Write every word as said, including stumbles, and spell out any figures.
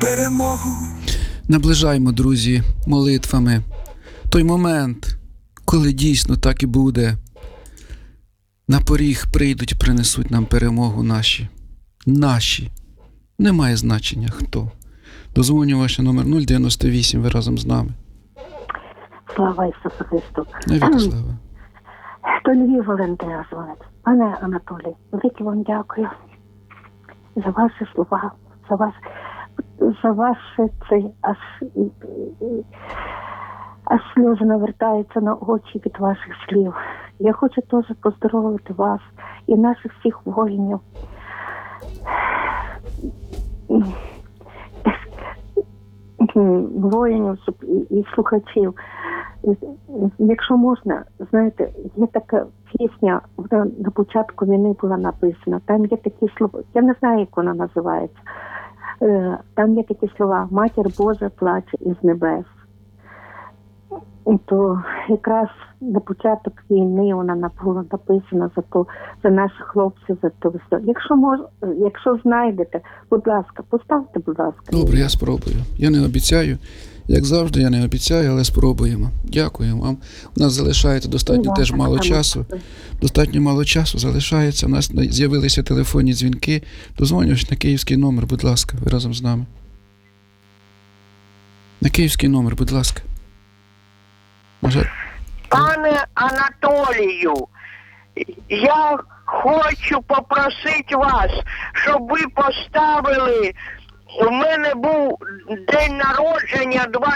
перемогу. Наближаймо, друзі, молитвами той момент, коли дійсно так і буде. На поріг прийдуть і принесуть нам перемогу наші. Наші. Немає значення хто. Дозвонювач номер нуль дев'яносто вісім, ви разом з нами. Слава Ісусу Христу. Навіки слава. То Львів Валентина дзвонить. Пане Анатолій, велике вам дякую за ваші слова, за вас, за ваше цей аж, аж сльози навертаються на очі від ваших слів. Я хочу теж поздоровити вас і наших всіх воїнів. Воїнів і, і слухачів. Якщо можна, знаєте, є така пісня, вона на початку війни була написана, там є такі слова, я не знаю, як вона називається, там є такі слова «Матір Божа плаче із небес». То якраз на початок війни вона була написана за то, за наших хлопців, за то все. Якщо мож, якщо знайдете, будь ласка, поставте, будь ласка. Добре, я спробую. Я не обіцяю. Як завжди, я не обіцяю, але спробуємо. Дякую вам. У нас залишається достатньо теж мало часу. Достатньо мало часу залишається. У нас з'явилися телефонні дзвінки. Дозвонювач на київський номер, будь ласка, ви разом з нами. На київський номер, будь ласка. Може... Пане Анатолію, я хочу попросити вас, щоб ви поставили, у мене був день народження